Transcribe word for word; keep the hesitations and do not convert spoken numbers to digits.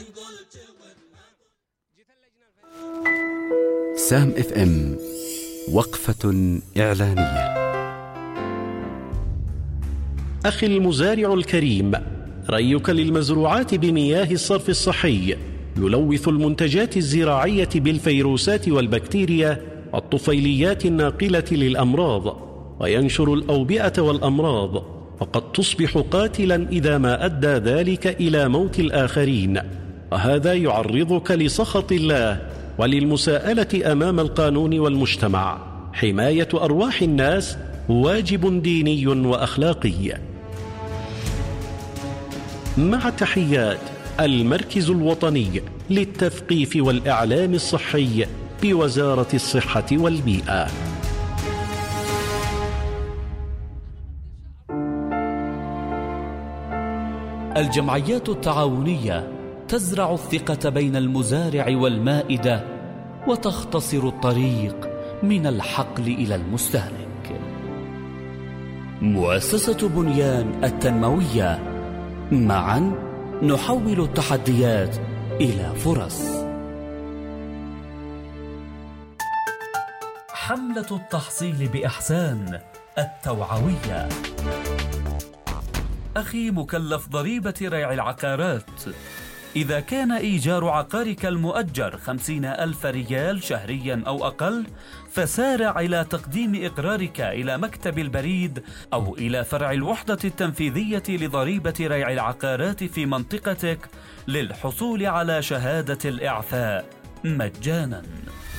سام اف ام وقفة إعلانية. أخي المزارع الكريم، ريك للمزروعات بمياه الصرف الصحي يلوث المنتجات الزراعية بالفيروسات والبكتيريا والطفيليات الناقلة للأمراض، وينشر الأوبئة والأمراض، وقد تصبح قاتلا إذا ما أدى ذلك إلى موت الآخرين، وهذا يعرضك لسخط الله وللمساءلة أمام القانون والمجتمع. حماية أرواح الناس واجب ديني وأخلاقي. مع تحيات المركز الوطني للتثقيف والإعلام الصحي بوزارة الصحة والبيئة. الجمعيات التعاونية تزرع الثقة بين المزارع والمائدة، وتختصر الطريق من الحقل إلى المستهلك. مؤسسة بنيان التنموية، معا نحول التحديات إلى فرص. حملة التحصيل بإحسان التوعوية. أخي مكلف ضريبة ريع العقارات، إذا كان إيجار عقارك المؤجر خمسين ألف ريال شهريا أو أقل، فسارع إلى تقديم إقرارك إلى مكتب البريد أو إلى فرع الوحدة التنفيذية لضريبة ريع العقارات في منطقتك للحصول على شهادة الإعفاء مجانا.